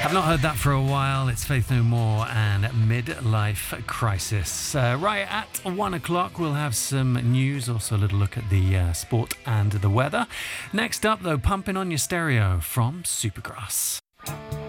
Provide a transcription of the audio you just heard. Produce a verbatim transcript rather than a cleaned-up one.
I've not heard that for a while. It's Faith No More and Midlife Crisis. Uh, right at one o'clock, we'll have some news, also a little look at the uh, sport and the weather. Next up, though, Pumping on Your Stereo from Supergrass.